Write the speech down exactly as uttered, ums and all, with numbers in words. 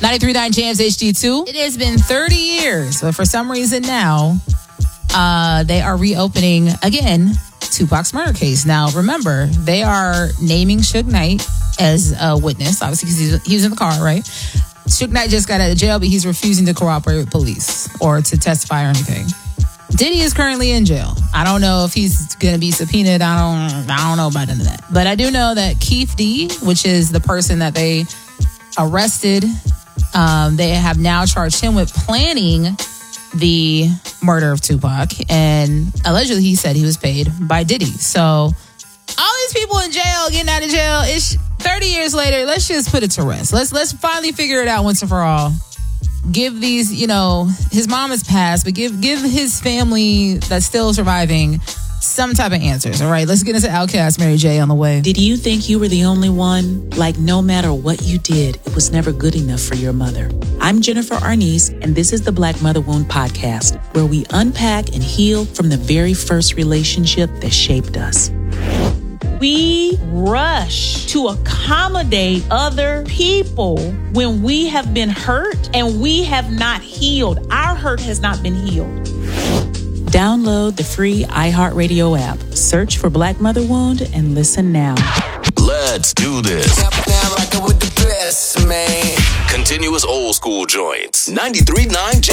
ninety-three point nine Jams H D two. It has been thirty years, but for some reason now, uh, they are reopening again Tupac's murder case. Now, remember, they are naming Suge Knight as a witness, obviously, because he was in the car, right? Suge Knight just got out of jail, but he's refusing to cooperate with police or to testify or anything. Diddy is currently in jail. I don't know if he's going to be subpoenaed. I don't I don't know about none of that. But I do know that Keith D, which is the person that they arrested, um, they have now charged him with planning the murder of Tupac. And allegedly he said he was paid by Diddy. So all these people in jail, getting out of jail, it's thirty years later. Let's just put it to rest. Let's let's finally figure it out once and for all. Give these, you know, his mom has passed, but give give his family that's still surviving some type of answers. All right, let's get into Outkast, Mary J. on the way. Did you think you were the only one? Like, no matter what you did, it was never good enough for your mother. I'm Jennifer Arnice, and this is the Black Mother Wound Podcast, where we unpack and heal from the very first relationship that shaped us. We rush to accommodate other people when we have been hurt and we have not healed. Our hurt has not been healed. Download the free iHeartRadio app. Search for Black Mother Wound and listen now. Let's do this. Continuous old school joints. ninety-three point nine